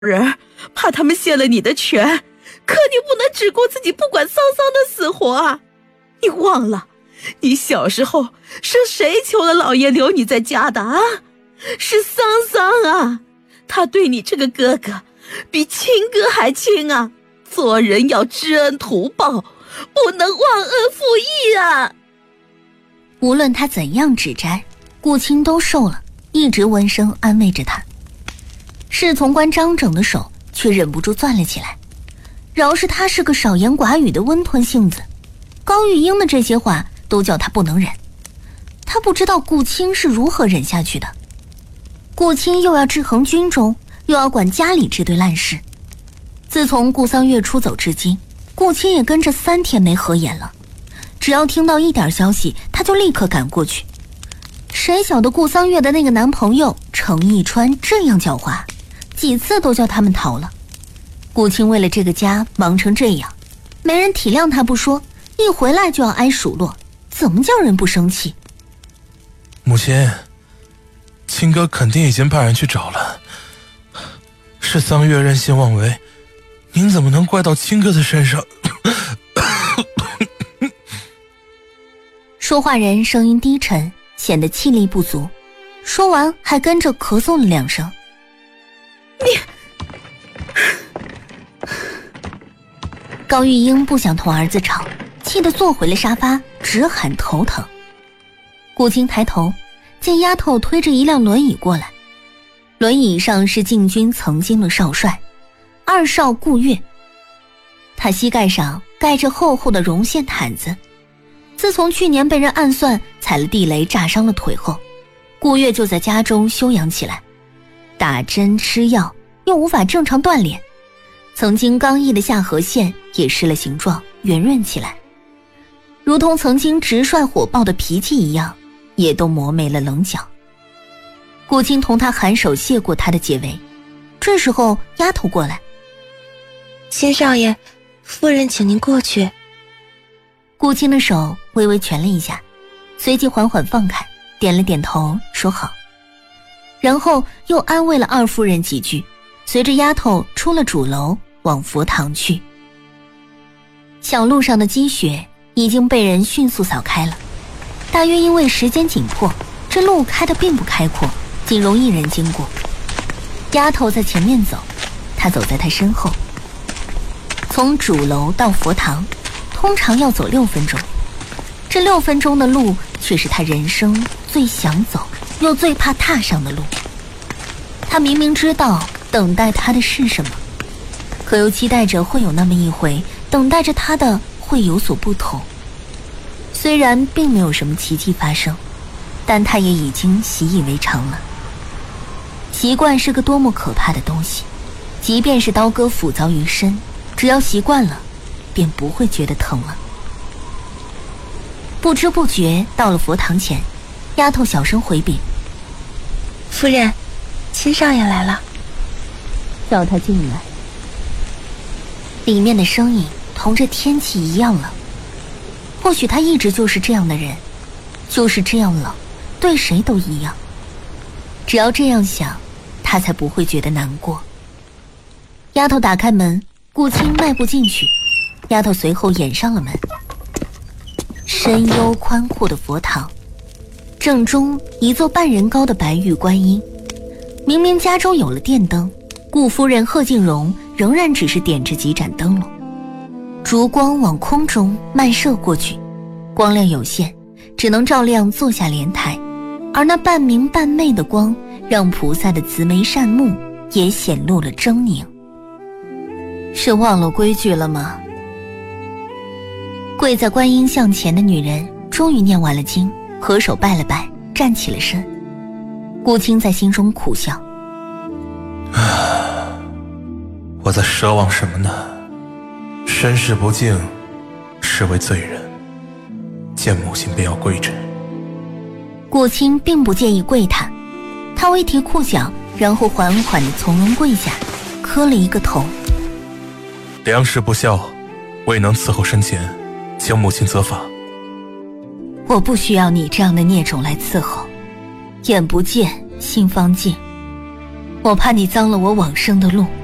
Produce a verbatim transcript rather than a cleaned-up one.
人，怕他们泄了你的权，可你不能只顾自己不管桑桑的死活啊！你忘了，你小时候是谁求了老爷留你在家的啊？是桑桑啊！他对你这个哥哥比亲哥还亲啊！做人要知恩图报，不能忘恩负义啊！ 无论他怎样指摘，顾青都受了，一直温声安慰着他。侍从官张整的手却忍不住攥了起来，饶是他是个少言寡语的温吞性子，高玉英的这些话都叫他不能忍。他不知道顾青是如何忍下去的。顾青又要制衡军中，又要管家里这堆烂事。自从顾桑月出走至今，顾青也跟着三天没合眼了。只要听到一点消息，他就立刻赶过去。谁晓得顾桑月的那个男朋友程义川这样狡猾，几次都叫他们逃了。顾青为了这个家忙成这样，没人体谅他不说，一回来就要挨数落，怎么叫人不生气？ 母亲，亲哥肯定已经派人去找了，是桑月任性妄为，您怎么能怪到亲哥的身上？ 说话人声音低沉，显得气力不足，说完还跟着咳嗽了两声。 你高玉英不想同儿子吵，气得坐回了沙发，直喊头疼。顾青抬头见丫头推着一辆轮椅过来，轮椅上是禁军曾经的少帅二少顾月，他膝盖上盖着厚厚的绒线毯子。自从去年被人暗算踩了地雷炸伤了腿后，顾月就在家中休养起来，打针吃药又无法正常锻炼，曾经刚毅的下颌线也失了形状，圆润起来，如同曾经直率火爆的脾气一样，也都磨没了棱角。顾青同他颔首谢过他的解围，这时候丫头过来。 秦少爷，夫人请您过去。 顾青的手微微蜷了一下，随即缓缓放开，点了点头说好，然后又安慰了二夫人几句，随着丫头出了主楼往佛堂去。小路上的积雪已经被人迅速扫开了，大约因为时间紧迫，这路开得并不开阔，仅容一人经过。丫头在前面走，她走在她身后。从主楼到佛堂通常要走六分钟，这六分钟的路却是他人生最想走又最怕踏上的路。他明明知道等待他的是什么，可又期待着会有那么一回，等待着他的会有所不同。虽然并没有什么奇迹发生，但他也已经习以为常了。习惯是个多么可怕的东西，即便是刀割斧凿于身，只要习惯了便不会觉得疼了。不知不觉到了佛堂前，丫头小声回禀： 夫人，秦少爷来了。 叫他进来。里面的声音同这天气一样冷，或许他一直就是这样的人，就是这样冷，对谁都一样。只要这样想，他才不会觉得难过。丫头打开门，顾青迈步进去，丫头随后掩上了门。深幽宽阔的佛堂，正中一座半人高的白玉观音。明明家中有了电灯，顾夫人贺静荣仍然只是点着几盏灯笼，烛光往空中漫射过去，光亮有限，只能照亮坐下莲台，而那半明半昧的光让菩萨的慈眉善目也显露了狰狞。是忘了规矩了吗？跪在观音像前的女人终于念完了经，合手拜了拜，站起了身。顾青在心中苦笑， 我在奢望什么呢？身世不敬，是为罪人，见母亲便要跪着。 顾青并不介意跪他，他微提裤脚，然后缓缓地从容跪下，磕了一个头。 良师不孝，未能伺候身前，请母亲责罚。 我不需要你这样的孽种来伺候，眼不见心方静，我怕你脏了我往生的路。